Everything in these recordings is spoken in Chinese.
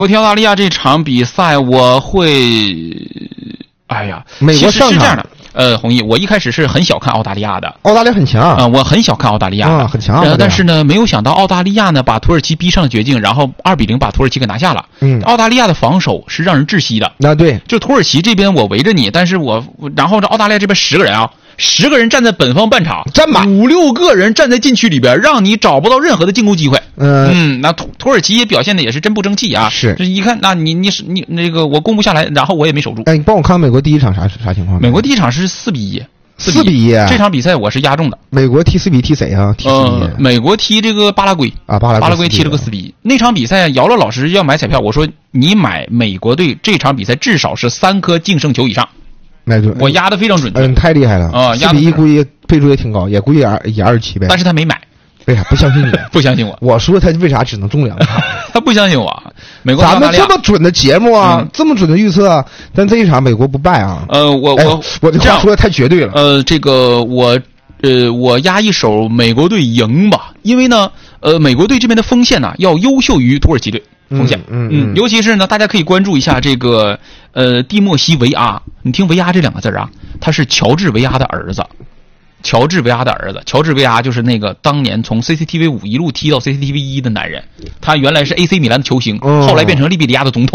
踢澳大利亚这场比赛我会，哎呀， 美国上场其实是这样的。弘毅，我一开始是很小看澳大利亚的， 澳大利亚很强我很小看澳大利亚的， 很强。 但是呢，没有想到澳大利亚呢把土耳其逼上了绝境，然后2-0把土耳其给拿下了。澳大利亚的防守是让人窒息的。 那对， 就土耳其这边我围着你，但是然后这澳大利亚这边10个人啊，10个人站在本方半场， 站满 5-6个人站在禁区里边，让你找不到任何的进攻机会。那土耳其也表现的也是真不争气啊。 是， 这一看，那你那个我攻不下来，然后我也没守住。 哎，你帮我看美国第一场啥情况？ 美国第一场是4-1。 4-1， 这场比赛我是押中的。 美国踢4-1踢谁啊？踢4-1。 美国踢这个巴拉圭啊，巴拉圭踢了个4-1。那场比赛，姚乐老师要买彩票，我说你买美国队这场比赛至少是3颗净胜球以上。我压的非常准确。 太厉害了啊 ！4-1估计配出也挺高，也估计也27呗。 但是他没买。 为啥不相信你？ 不相信我？ 我说他为啥只能中2场？ 他不相信我。美国咱们这么准的节目啊，这么准的预测，但这一场美国不败啊。我这话说的太绝对了。 这个我压一手美国队赢吧，因为呢，美国队这边的锋线呢要优秀于土耳其队锋线。尤其是呢，大家可以关注一下这个蒂莫西·维阿。你听维阿这2个字啊，他是乔治·维阿的儿子。乔治·维阿就是那个当年从 CCTV 5一路踢到 CCTV 1的男人，他原来是 AC 米兰的球星，后来变成利比里亚的总统。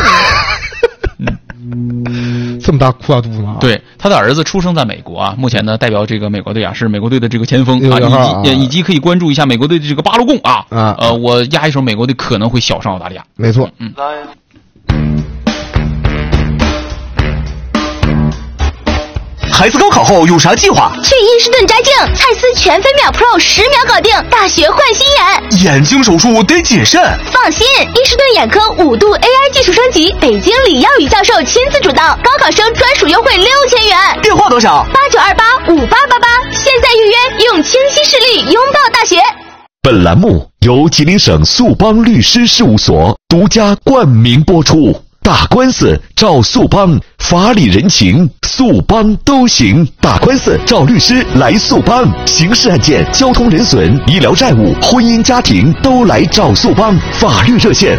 这么大裤衩肚子吗？ 对，他的儿子出生在美国啊，目前呢代表这个美国队啊，是美国队的这个前锋以及可以关注一下美国队的这个巴洛贡啊。我压一手美国队可能会小胜澳大利亚。 没错。 孩子高考后有啥计划？ 去伊士顿摘镜，蔡司全飞秒 Pro 10秒搞定，大学换新眼。 眼睛手术得谨慎。 放心，伊士顿眼科5度 AI 技术升级，北京李耀宇教授亲自主导，高考生专属优惠6000元。 电话多少 ？89285888，现在预约，用清晰视力拥抱大学。 本栏目由吉林省速邦律师事务所独家冠名播出。打官司找速邦，法理人情速邦都行。打官司找律师来速邦，刑事案件、交通人损、医疗债务、婚姻家庭都来找速邦。法律热线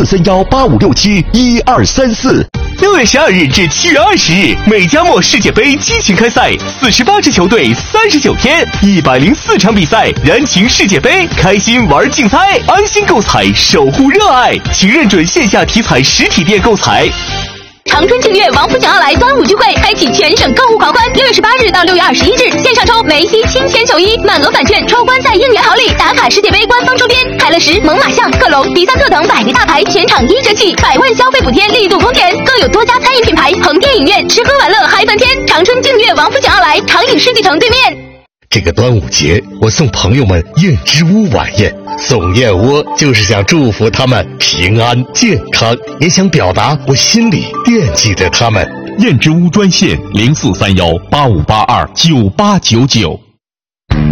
043185671234。6月12日至7月20日，美加墨世界杯激情开赛，48支球队39天，104场比赛，燃情世界杯，开心玩竞猜，安心购彩，守护热爱，请认准线下体彩实体店购彩。 长春净月王府井奥莱端午聚会开启全省购物狂欢，6月18日到6月21日，线上抽梅西亲签球衣，满额返券，抽观赛应援好礼，打卡世界杯官方周边，海乐石、猛犸象、克隆、迪桑特等百位大牌全场1折起，100万消费补贴力度空前，更有多家餐饮品牌、横店影院吃喝玩乐嗨翻天。长春净月王府井奥莱，长影世纪城对面。 这个端午节，我送朋友们燕之屋晚宴。送燕窝就是想祝福他们平安健康，也想表达我心里惦记着他们。 燕之屋专线043185829899。